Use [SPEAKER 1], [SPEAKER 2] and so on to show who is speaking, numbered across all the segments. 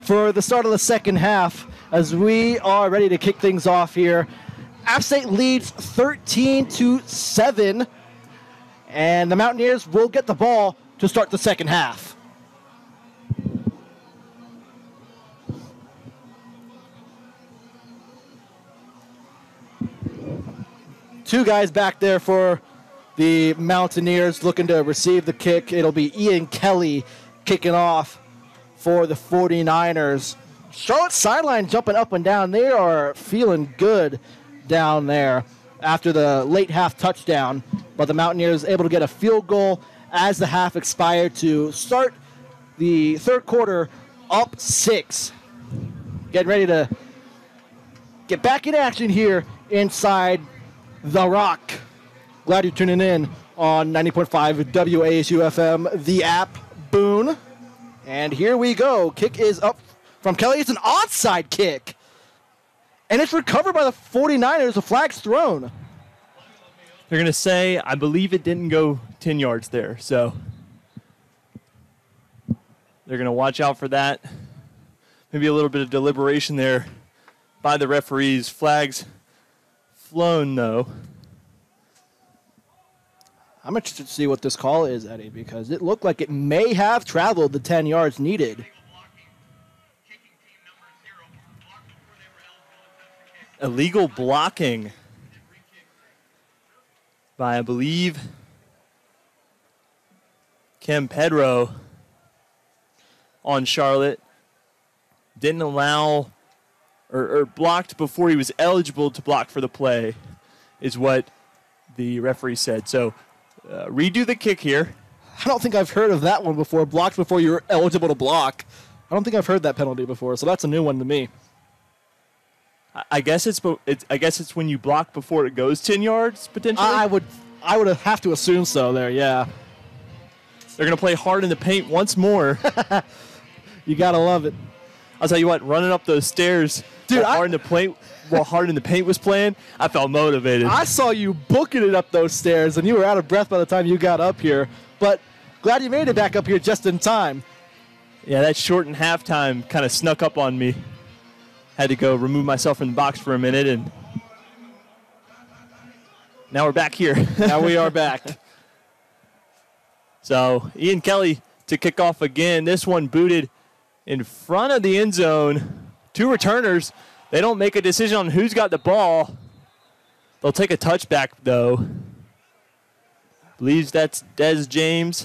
[SPEAKER 1] For the start of the second half, as we are ready to kick things off here. App State leads 13-7, and the Mountaineers will get the ball to start the second half. Two guys back there for the Mountaineers looking to receive the kick. It'll be Ian Kelly kicking off for the 49ers. Charlotte sideline jumping up and down. They are feeling good down there after the late half touchdown, but the Mountaineers able to get a field goal as the half expired to start the third quarter up 6. Getting ready to get back in action here inside The Rock. Glad you're tuning in on 90.5 WASU FM, the app, Boone. And here we go. Kick is up from Kelly. It's an onside kick. And it's recovered by the 49ers. The flag's thrown.
[SPEAKER 2] They're going to say, I believe it didn't go 10 yards there. So they're going to watch out for that. Maybe a little bit of deliberation there by the referees. Flags flown, though.
[SPEAKER 1] I'm interested to see what this call is, Eddie, because it looked like it may have traveled the 10 yards needed.
[SPEAKER 2] Illegal blocking by, I believe, Kem Pedro on Charlotte. Didn't allow or blocked before he was eligible to block for the play is what the referee said. So redo the kick here.
[SPEAKER 1] I don't think I've heard of that one before. Blocked before you're eligible to block. I don't think I've heard that penalty before, so that's a new one to me.
[SPEAKER 2] I guess it's when you block before it goes 10 yards potentially.
[SPEAKER 1] I would have to assume so. There, yeah.
[SPEAKER 2] They're gonna play hard in the paint once more.
[SPEAKER 1] You gotta love it.
[SPEAKER 2] I'll tell you what, running up those stairs,
[SPEAKER 1] dude,
[SPEAKER 2] while Hard in the Paint was playing, I felt motivated.
[SPEAKER 1] I saw you booking it up those stairs, and you were out of breath by the time you got up here. But glad you made it back up here just in time.
[SPEAKER 2] Yeah, that shortened halftime kind of snuck up on me. Had to go remove myself from the box for a minute, and now we're back here.
[SPEAKER 1] Now we are back.
[SPEAKER 2] So Ian Kelly to kick off again. This one booted in front of the end zone. Two returners. They don't make a decision on who's got the ball. They'll take a touchback, though. Believes that's Des James.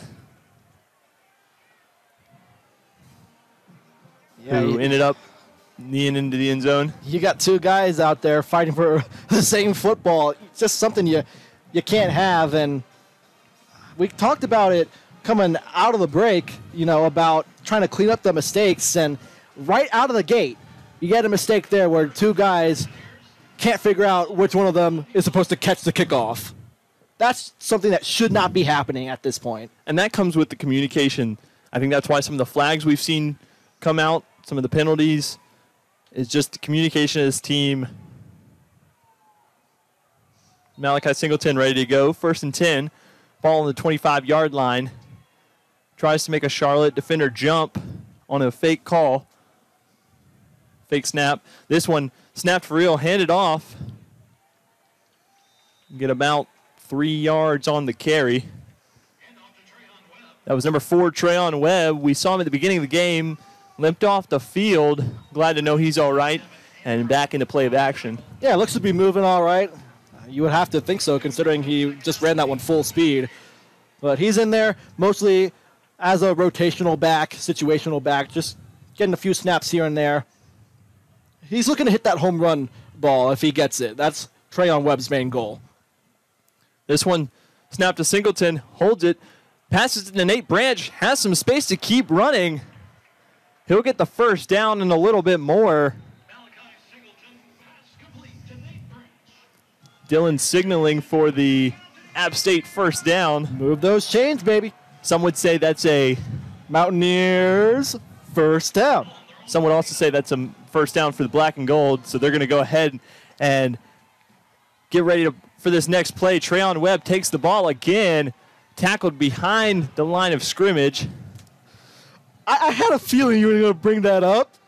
[SPEAKER 1] Yeah,
[SPEAKER 2] who ended up kneeing into the end zone.
[SPEAKER 1] You got two guys out there fighting for the same football. It's just something you can't have. And we talked about it coming out of the break, about trying to clean up the mistakes. And right out of the gate, you get a mistake there where two guys can't figure out which one of them is supposed to catch the kickoff. That's something that should not be happening at this point.
[SPEAKER 2] And that comes with the communication. I think that's why some of the flags we've seen come out, some of the penalties, is just the communication of this team. Malachi Singleton ready to go. 1st and 10. Ball on the 25-yard line. Tries to make a Charlotte defender jump on a fake call. Fake snap. This one snapped for real, handed off. Get about 3 yards on the carry. That was number 4, Trayon Webb. We saw him at the beginning of the game. Limped off the field. Glad to know he's all right. And back into play of action.
[SPEAKER 1] Yeah, looks to be moving all right. You would have to think so, considering he just ran that one full speed. But he's in there mostly as a rotational back, situational back, just getting a few snaps here and there. He's looking to hit that home run ball if he gets it. That's Trayon Webb's main goal.
[SPEAKER 2] This one snapped to Singleton, holds it, passes it to Nate Branch, has some space to keep running. He'll get the first down and a little bit more. Dylan signaling for the App State first down.
[SPEAKER 1] Move those chains, baby.
[SPEAKER 2] Some would say that's a
[SPEAKER 1] Mountaineers first down.
[SPEAKER 2] Some would also say that's a first down for the black and gold, so they're going to go ahead and get ready for this next play. Trayon Webb takes the ball again, tackled behind the line of scrimmage.
[SPEAKER 1] I had a feeling you were going to bring that up.